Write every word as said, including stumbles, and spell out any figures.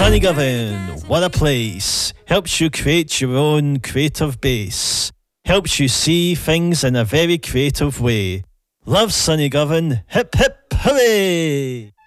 Sunnygovan, what a place. Helps you create your own creative base. Helps you see things in a very creative way. Love Sunnygovan, hip hip hooray!